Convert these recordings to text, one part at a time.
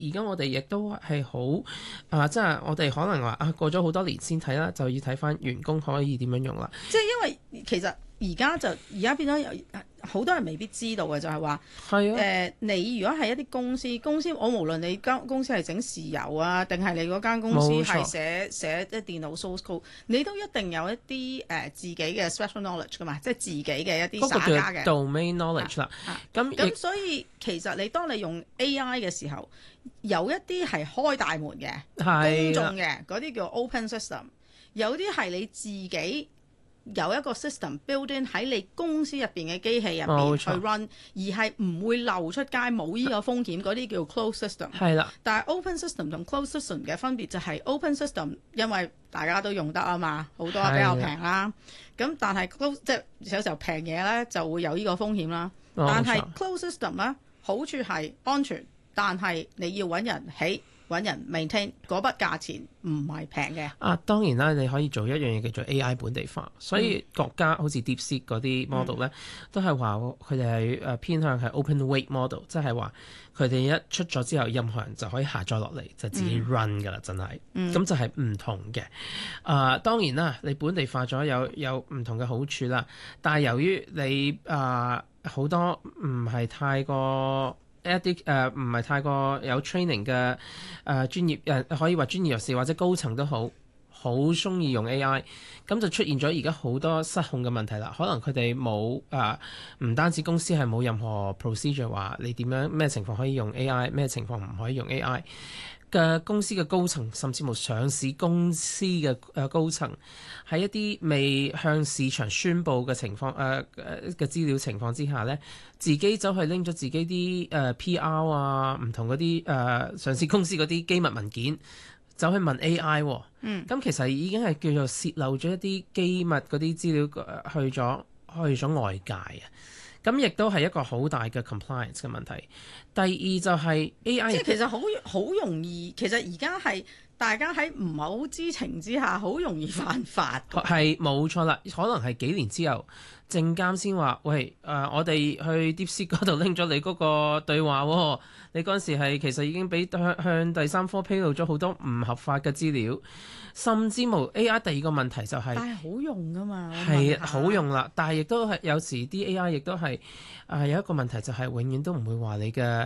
而家我哋亦都係好即係我哋可能話過咗好多年先睇啦，就要睇翻員工可以點樣用啦。 即係因為其實而家變咗有好多人未必知道嘅就係話你如果係一啲公司，我無論你間公司係整豉油啊，定係你嗰間公司係寫即係電腦 source code， 你都一定有一啲自己嘅 special knowledge 噶嘛，即係自己嘅一啲耍家嘅 domain knowledge 啦。 咁所以其實你當你用 AI 嘅時候，有一啲係開大門嘅公眾嘅嗰啲叫 open system， 有啲係你自己有一個 system build in 喺你公司入邊嘅機器入邊去 run， 而係唔會漏出街冇呢個風險，嗰啲叫 closed system。係啦，但係 open system 同 closed system 嘅分別就係 open system 因為大家都用得啊嘛，好多比較平啦。咁但係 close 即係有時候平嘢咧就會有呢個風險啦。但係 closed system 咧好處係安全，但係你要揾人起。揾人 maintain 嗰筆價錢唔係平嘅。 當然啦，你可以做一樣嘢叫做 AI 本地化，所以國家好似 DeepSeek 嗰啲 model 咧，都係話佢哋係偏向係 open weight model， 即係話佢哋一出咗之後，任何人就可以下載落嚟就自己 run 㗎啦，真係。咁就係唔同嘅。當然啦，你本地化咗有唔同嘅好處啦，但係由於你好多唔係太過一啲唔係太過有 training 嘅專業可以話專業人士或者高層都好中意用 AI， 咁就出現咗而家好多失控嘅問題啦。可能佢哋冇唔單止公司係冇任何 procedure 話你點樣咩情況可以用 AI， 咩情況唔可以用 AI 嘅公司嘅高層，甚至乎上市公司嘅高層，喺一啲未向市場宣佈嘅情況嘅資料情況之下呢，自己走去拎咗自己啲PR 啊，唔同嗰啲上市公司嗰啲機密文件，走去問 AI 喎。咁其實已經係叫做泄漏咗一啲機密嗰啲資料去咗外界啊。咁亦都係一個好大嘅 compliance 嘅問題。第二就係 AI， 即係其實好容易，其實而家係大家喺唔係好知情之下，好容易犯法。 係冇錯啦，可能係幾年之後，證監先話：喂，我哋去 DeepSeek 嗰度拎咗你嗰個對話喎，你嗰陣時係其實已經俾向第三方披露咗好多唔合法嘅資料。甚至無 AI 第二個問題就係， 但係好用㗎嘛， 係好用啦，但係亦都係有時啲 AI 亦都係有一個問題就係永遠都唔會話你嘅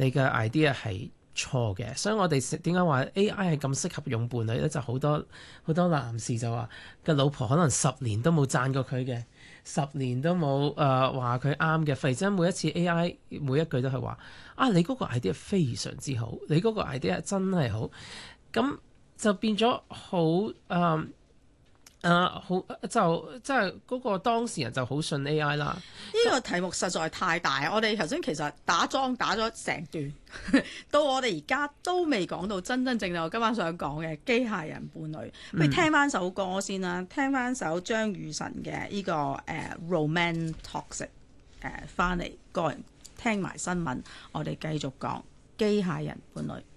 idea 係錯嘅，所以我哋點解話 AI 係咁適合用伴侶咧？就好多男士就話嘅老婆可能10年都冇讚過佢嘅，10年都冇話佢啱嘅，忽然之間每一次 AI 每一句都係話你嗰個 idea 非常之好，你嗰個 idea 真係好，咁就變咗好好就即係嗰個當事人就好信 AI 啦。 呢個題目實在太大，我哋頭先其實打咗成段，到我哋而家都未講到真正我今晚想講嘅機械人伴侶。不如聽翻首歌先啦，聽翻首張雨晨嘅呢個Roman Toxic 翻嚟個人聽埋新聞，我哋繼續講機械人伴侶。